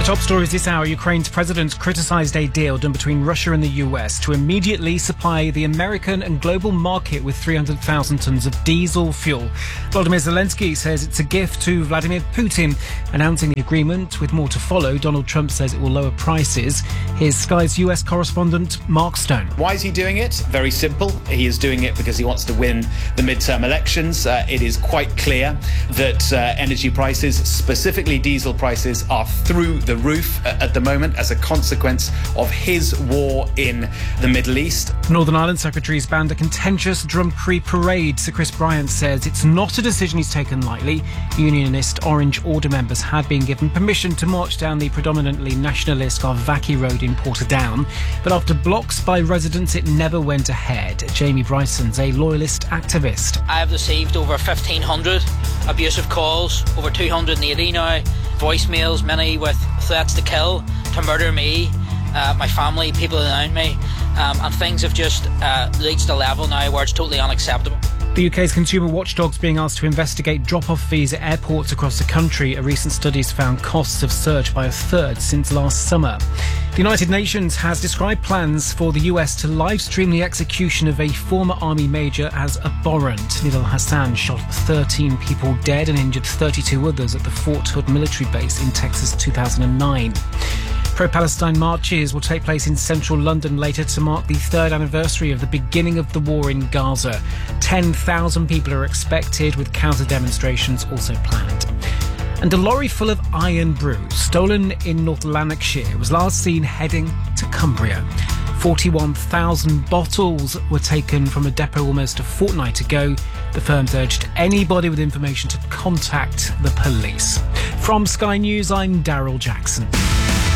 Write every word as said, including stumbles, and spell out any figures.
Top stories this hour. Ukraine's president criticised a deal done between Russia and the U S to immediately supply the American and global market with three hundred thousand tonnes of diesel fuel. Volodymyr Zelensky says it's a gift to Vladimir Putin. Announcing the agreement with more to follow, Donald Trump says it will lower prices. Here's Sky's U S correspondent Mark Stone. Why is he doing it? Very simple. He is doing it because he wants to win the midterm elections. Uh, it is quite clear that uh, energy prices, specifically diesel prices, are through the roof at the moment as a consequence of his war in the Middle East. Northern Ireland secretaries banned a contentious Drumcree parade. Sir Chris Bryant says it's not a decision he's taken lightly. Unionist Orange Order members had been given permission to march down the predominantly nationalist Garvaki Road in Portadown, but after blocks by residents it never went ahead. Jamie Bryson's a loyalist activist. I have received over fifteen hundred abusive calls, over two hundred eighty now, voicemails, many with threats to kill, to murder me, uh, my family, people around me, um, and things have just uh, reached a level now where it's totally unacceptable. The U K's consumer watchdog's being asked to investigate drop-off fees at airports across the country. A recent study has found costs have surged by a third since last summer. The United Nations has described plans for the U S to live-stream the execution of a former army major as abhorrent. Nidal Hassan shot thirteen people dead and injured thirty-two others at the Fort Hood military base in Texas two thousand nine. Pro-Palestine marches will take place in central London later to mark the third anniversary of the beginning of the war in Gaza. ten thousand people are expected, with counter-demonstrations also planned. And a lorry full of iron brew, stolen in North Lanarkshire, was last seen heading to Cumbria. forty-one thousand bottles were taken from a depot almost a fortnight ago. The firm's urged anybody with information to contact the police. From Sky News, I'm Daryl Jackson.